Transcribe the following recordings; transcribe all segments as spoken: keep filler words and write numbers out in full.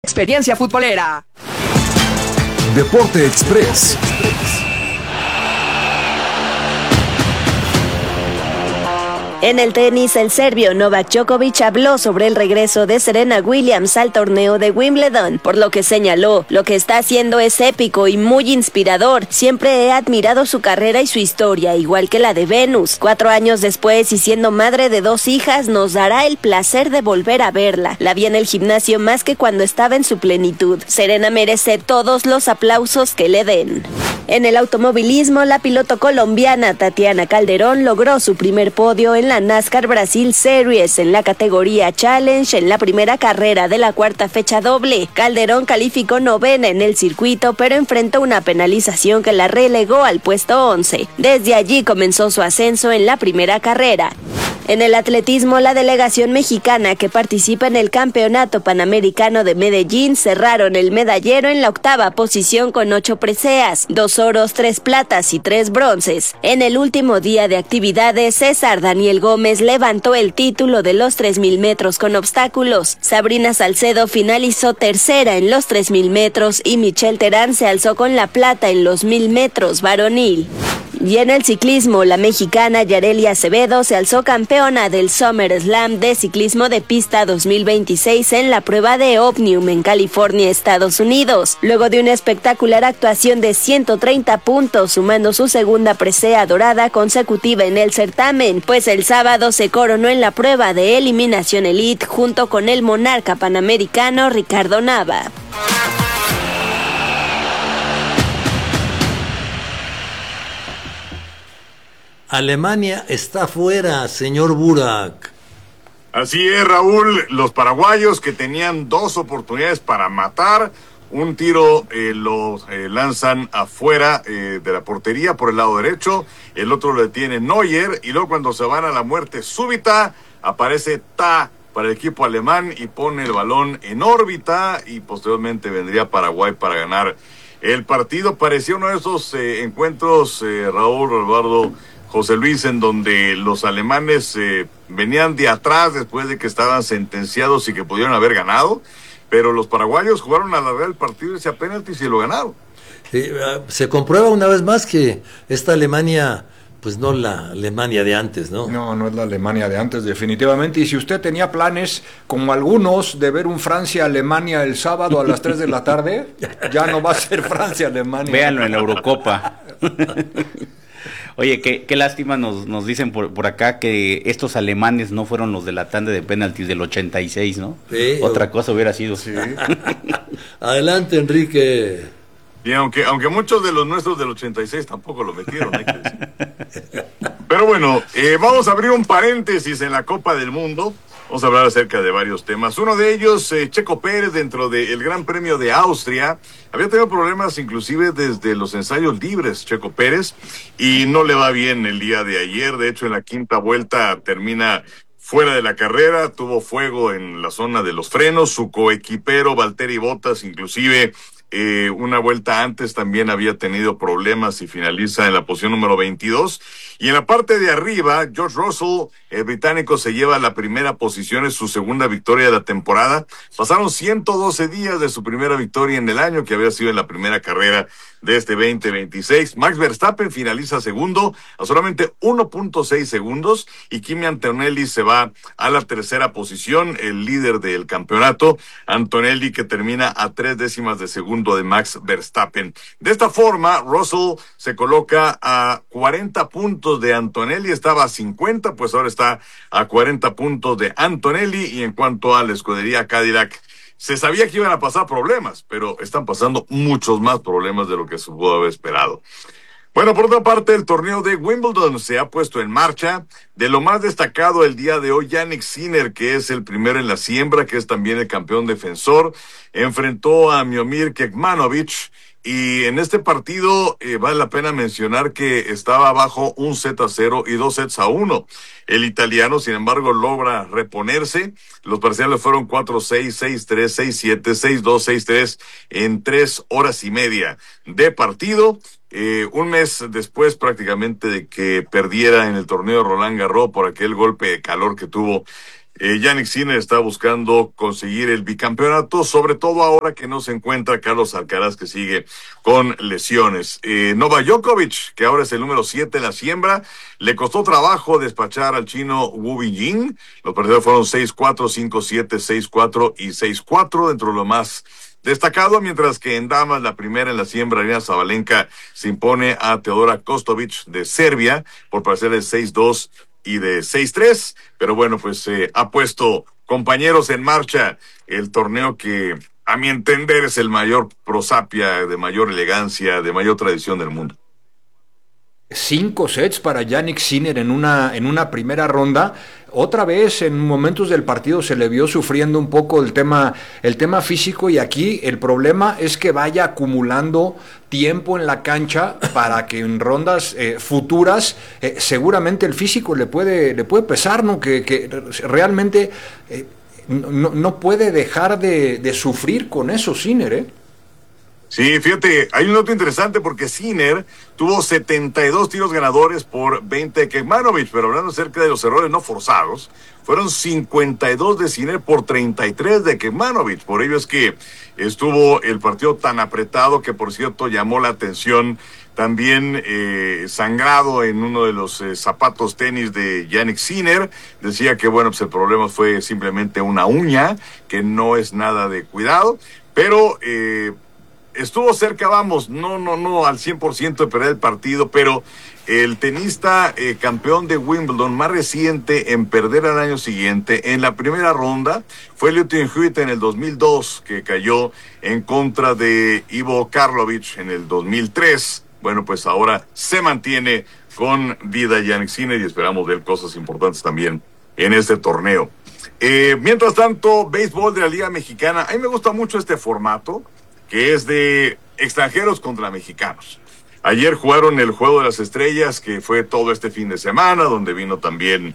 Experiencia futbolera. Deporte Express. En el tenis, el serbio Novak Djokovic habló sobre el regreso de Serena Williams al torneo de Wimbledon, por lo que señaló: lo que está haciendo es épico y muy inspirador. Siempre he admirado su carrera y su historia, igual que la de Venus. Cuatro años después y siendo madre de dos hijas, nos dará el placer de volver a verla. La vi en el gimnasio más que cuando estaba en su plenitud. Serena merece todos los aplausos que le den. En el automovilismo, la piloto colombiana Tatiana Calderón logró su primer podio en la NASCAR Brasil Series en la categoría Challenge en la primera carrera de la cuarta fecha doble. Calderón calificó novena en el circuito, pero enfrentó una penalización que la relegó al puesto once. Desde allí comenzó su ascenso en la primera carrera. En el atletismo, la delegación mexicana que participa en el Campeonato Panamericano de Medellín cerraron el medallero en la octava posición con ocho preseas, dos oros, tres platas y tres bronces. En el último día de actividades, César Daniel Gómez levantó el título de los tres mil metros con obstáculos. Sabrina Salcedo finalizó tercera en los tres mil metros y Michelle Terán se alzó con la plata en los mil metros varonil. Y en el ciclismo, la mexicana Yareli Acevedo se alzó campeona del Summer Slam de ciclismo de pista dos mil veintiséis en la prueba de Omnium en California, Estados Unidos, luego de una espectacular actuación de ciento treinta puntos, sumando su segunda presea dorada consecutiva en el certamen, pues el sábado se coronó en la prueba de eliminación elite junto con el monarca panamericano Ricardo Nava. Alemania está fuera, señor Burak. Así es, Raúl. Los paraguayos, que tenían dos oportunidades para matar, un tiro eh, lo eh, lanzan afuera eh, de la portería por el lado derecho, el otro lo detiene Neuer, y luego cuando se van a la muerte súbita, aparece Ta para el equipo alemán y pone el balón en órbita, y posteriormente vendría Paraguay para ganar el partido. Parecía uno de esos eh, encuentros, eh, Raúl, Eduardo, José Luis, en donde los alemanes eh, venían de atrás después de que estaban sentenciados y que pudieron haber ganado, pero los paraguayos jugaron a la real partido ese penalti y se lo ganaron. Eh, se comprueba una vez más que esta Alemania, pues no la Alemania de antes, ¿no? No, no es la Alemania de antes, definitivamente. Y si usted tenía planes, como algunos, de ver un Francia-Alemania el sábado a las tres de la tarde, ya no va a ser Francia-Alemania. Véanlo en la Eurocopa. Oye, qué, qué lástima nos, nos dicen por, por acá que estos alemanes no fueron los de la tanda de penaltis del ochenta y seis, ¿no? Sí, Otra o... cosa hubiera sido. Sí. Adelante, Enrique. Y aunque, aunque muchos de los nuestros del ochenta y seis tampoco lo metieron, hay que decir. Pero bueno, eh, vamos a abrir un paréntesis en la Copa del Mundo. Vamos a hablar acerca de varios temas. Uno de ellos, eh, Checo Pérez, dentro del Gran Premio de Austria, había tenido problemas inclusive desde los ensayos libres, Checo Pérez, y no le va bien el día de ayer. De hecho, en la quinta vuelta termina fuera de la carrera, tuvo fuego en la zona de los frenos, su coequipero Valtteri Bottas inclusive eh, una vuelta antes también había tenido problemas y finaliza en la posición número veintidós. Y en la parte de arriba, George Russell, el británico, se lleva la primera posición, es su segunda victoria de la temporada. Pasaron ciento doce días de su primera victoria en el año, que había sido en la primera carrera de este veinte veintiséis. Max Verstappen finaliza segundo a solamente uno punto seis segundos y Kimi Antonelli se va a la tercera posición, el líder del campeonato. Antonelli, que termina a tres décimas de segundo de Max Verstappen. De esta forma, Russell se coloca a cuarenta puntos de Antonelli, estaba a cincuenta, pues ahora está a cuarenta puntos de Antonelli. Y en cuanto a la escudería Cadillac, se sabía que iban a pasar problemas, pero están pasando muchos más problemas de lo que se pudo haber esperado. Bueno, por otra parte, el torneo de Wimbledon se ha puesto en marcha. De lo más destacado el día de hoy, Jannik Sinner, que es el primero en la siembra, que es también el campeón defensor, enfrentó a Miomir Kekmanovic. Y en este partido eh, vale la pena mencionar que estaba abajo un set a cero y dos sets a uno. El italiano, sin embargo, logra reponerse. Los parciales fueron cuatro seis, seis tres, seis siete, seis dos, seis tres en tres horas y media de partido. Eh, un mes después prácticamente de que perdiera en el torneo de Roland Garros por aquel golpe de calor que tuvo Eh, Jannik Sinner está buscando conseguir el bicampeonato, sobre todo ahora que no se encuentra Carlos Alcaraz, que sigue con lesiones. Eh, Novak Djokovic, que ahora es el número siete en la siembra, le costó trabajo despachar al chino Wu Binjing. Los partidos fueron seis cuatro, cinco siete, seis cuatro y seis cuatro, dentro de lo más destacado, mientras que en damas la primera en la siembra, Aryna Sabalenka, se impone a Teodora Kostovic de Serbia por parecer de seis dos y de seis tres, pero bueno, pues eh, ha puesto compañeros en marcha el torneo que a mi entender es el mayor prosapia, de mayor elegancia, de mayor tradición del mundo. Cinco sets para Jannik Sinner en una, en una primera ronda. Otra vez en momentos del partido se le vio sufriendo un poco el tema, el tema físico, y aquí el problema es que vaya acumulando tiempo en la cancha para que en rondas eh, futuras eh, seguramente el físico le puede, le puede pesar, ¿no? Que, que realmente eh, no, no puede dejar de, de sufrir con eso Sinner, ¿eh? Sí, fíjate, hay un dato interesante porque Sinner tuvo setenta y dos tiros ganadores por veinte de Kecmanovic, pero hablando acerca de los errores no forzados, fueron cincuenta y dos de Sinner por treinta y tres de Kecmanovic. Por ello es que estuvo el partido tan apretado que, por cierto, llamó la atención también eh, sangrado en uno de los eh, zapatos tenis de Jannik Sinner. Decía que, bueno, pues el problema fue simplemente una uña, que no es nada de cuidado, pero Eh, estuvo cerca, vamos, no, no, no al cien por ciento de perder el partido, pero el tenista eh, campeón de Wimbledon más reciente en perder al año siguiente, en la primera ronda, fue Lleyton Hewitt en el dos mil dos, que cayó en contra de Ivo Karlovic en el dos mil tres. Bueno, pues ahora se mantiene con vida Jannik Sinner y esperamos ver cosas importantes también en este torneo. Eh, mientras tanto, béisbol de la Liga Mexicana. A mí me gusta mucho este formato, que es de extranjeros contra mexicanos. Ayer jugaron el Juego de las Estrellas, que fue todo este fin de semana, donde vino también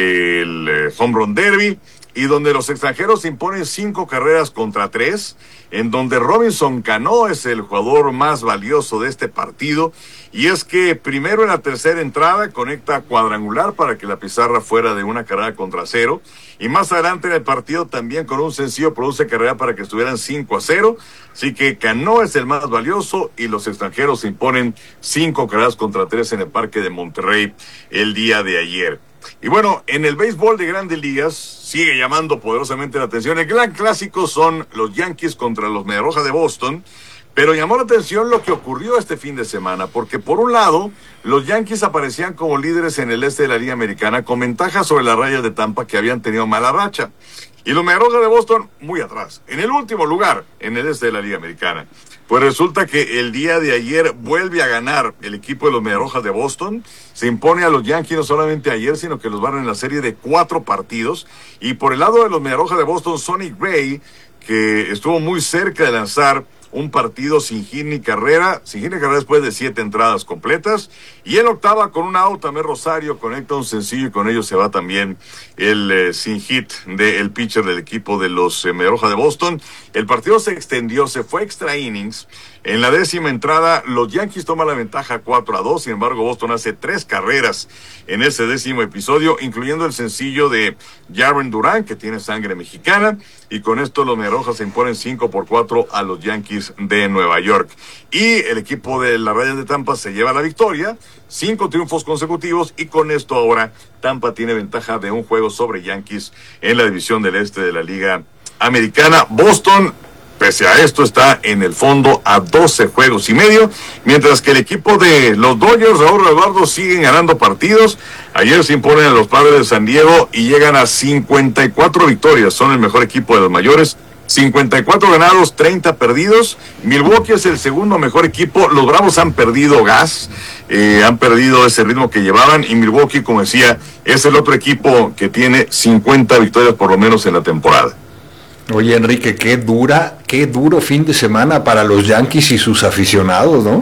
el eh, Home Run Derby, y donde los extranjeros se imponen cinco carreras contra tres, en donde Robinson Cano es el jugador más valioso de este partido, y es que primero en la tercera entrada conecta cuadrangular para que la pizarra fuera de una carrera contra cero, y más adelante en el partido también con un sencillo produce carrera para que estuvieran cinco a cero, así que Cano es el más valioso y los extranjeros se imponen cinco carreras contra tres en el Parque de Monterrey el día de ayer. Y bueno, en el béisbol de Grandes Ligas sigue llamando poderosamente la atención. El gran clásico son los Yankees contra los Medias Rojas de Boston, pero llamó la atención lo que ocurrió este fin de semana, porque por un lado, los Yankees aparecían como líderes en el este de la Liga Americana con ventaja sobre las Rayas de Tampa, que habían tenido mala racha. Y los Medias Rojas de Boston muy atrás, en el último lugar en el este de la Liga Americana. Pues resulta que el día de ayer vuelve a ganar el equipo de los Medias Rojas de Boston. Se impone a los Yankees no solamente ayer, sino que los van en la serie de cuatro partidos. Y por el lado de los Medias Rojas de Boston, Sonny Gray, que estuvo muy cerca de lanzar un partido sin hit ni carrera, sin hit ni carrera después de siete entradas completas, y en octava con un out, también Rosario conecta un sencillo y con ello se va también el eh, sin hit del pitcher del equipo de los eh, Medias Rojas de Boston. El partido se extendió, se fue extra innings. En la décima entrada, los Yankees toman la ventaja cuatro a dos, sin embargo, Boston hace tres carreras en ese décimo episodio, incluyendo el sencillo de Jarren Duran, que tiene sangre mexicana, y con esto los Medias Rojas se imponen cinco por cuatro a los Yankees de Nueva York. Y el equipo de las Rayas de Tampa se lleva la victoria, cinco triunfos consecutivos, y con esto ahora Tampa tiene ventaja de un juego sobre Yankees en la división del este de la Liga Americana. Boston, pese a esto, está en el fondo a doce juegos y medio, mientras que el equipo de los Dodgers, Raúl Eduardo, siguen ganando partidos. Ayer se imponen a los Padres de San Diego y llegan a cincuenta y cuatro victorias, son el mejor equipo de los mayores, cincuenta y cuatro ganados, treinta perdidos. Milwaukee es el segundo mejor equipo. Los Bravos han perdido gas, eh, han perdido ese ritmo que llevaban, y Milwaukee, como decía, es el otro equipo que tiene cincuenta victorias por lo menos en la temporada. Oye, Enrique, qué dura, qué duro fin de semana para los Yankees y sus aficionados, ¿no?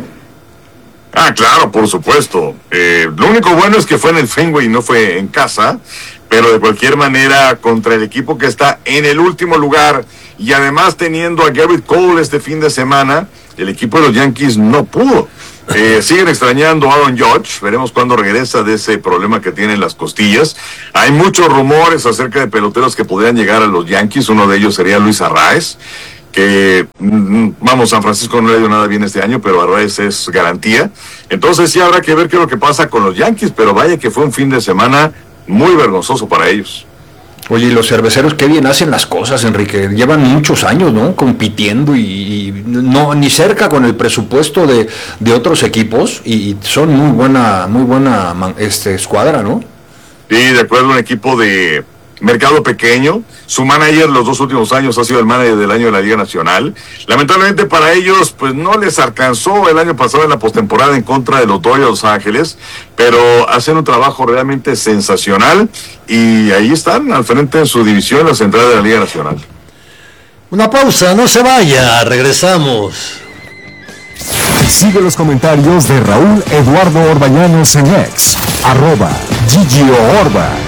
Ah, claro, por supuesto. Eh, lo único bueno es que fue en el Fenway y no fue en casa, pero de cualquier manera contra el equipo que está en el último lugar y además teniendo a Garrett Cole este fin de semana, el equipo de los Yankees no pudo. Eh, siguen extrañando a Aaron Judge, veremos cuándo regresa de ese problema que tiene en las costillas. Hay muchos rumores acerca de peloteros que podrían llegar a los Yankees, uno de ellos sería Luis Arraez, que, vamos, San Francisco no le dio nada bien este año, pero Arraez es garantía. Entonces sí habrá que ver qué es lo que pasa con los Yankees, pero vaya que fue un fin de semana muy vergonzoso para ellos. Oye, y los cerveceros qué bien hacen las cosas, Enrique. Llevan muchos años, ¿no? Compitiendo y, y no ni cerca con el presupuesto de, de otros equipos y son muy buena, muy buena este escuadra, ¿no? Sí, de acuerdo, un equipo de mercado pequeño. Su manager los dos últimos años ha sido el manager del año de la Liga Nacional. Lamentablemente para ellos, pues no les alcanzó el año pasado en la postemporada en contra de los Dodgers de Los Ángeles, pero hacen un trabajo realmente sensacional y ahí están al frente en su división, en la central de la Liga Nacional. Una pausa, no se vaya, regresamos. Sigue los comentarios de Raúl Eduardo Orbañanos en X, arroba Gigio Orba.